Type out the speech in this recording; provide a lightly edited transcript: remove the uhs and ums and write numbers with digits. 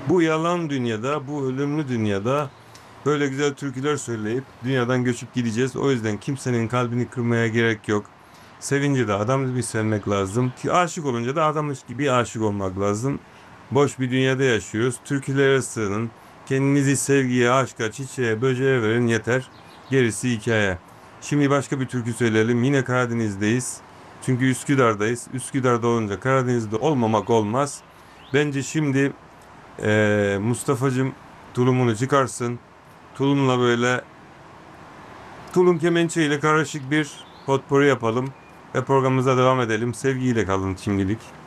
Bu yalan dünyada, bu ölümlü dünyada böyle güzel türküler söyleyip dünyadan göçüp gideceğiz. O yüzden kimsenin kalbini kırmaya gerek yok. Sevince de adam gibi sevmek lazım. Ki aşık olunca da adam gibi aşık olmak lazım. Boş bir dünyada yaşıyoruz. Türkülere sığının. Kendinizi sevgiye, aşka, çiçeğe, böceğe verin yeter. Gerisi hikaye. Şimdi başka bir türkü söyleyelim. Yine Karadeniz'deyiz. Çünkü Üsküdar'dayız. Üsküdar'da olunca Karadeniz'de olmamak olmaz. Bence şimdi Mustafa'cığım tulumunu çıkarsın. Tulumla böyle tulum kemençe ile karışık bir potpourri yapalım ve programımıza devam edelim. Sevgiyle kalın şimdilik.